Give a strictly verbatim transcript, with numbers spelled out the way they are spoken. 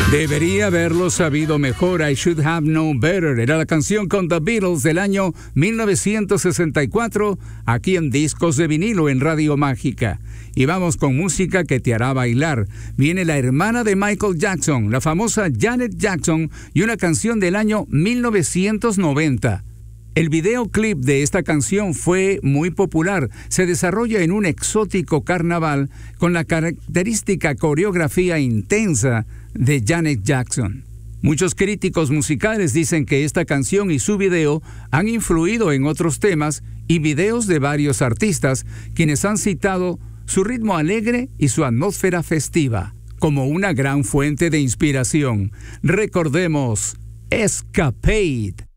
Debería haberlo sabido mejor. I should have known better. Era la canción con The Beatles del año mil novecientos sesenta y cuatro, aquí en Discos de Vinilo en Radio Mágica. Y vamos con música que te hará bailar. Viene la hermana de Michael Jackson, la famosa Janet Jackson, y una canción del año mil novecientos noventa. El videoclip de esta canción fue muy popular. Se desarrolla en un exótico carnaval con la característica coreografía intensa de Janet Jackson. Muchos críticos musicales dicen que esta canción y su video han influido en otros temas y videos de varios artistas, quienes han citado su ritmo alegre y su atmósfera festiva como una gran fuente de inspiración. Recordemos Escapade.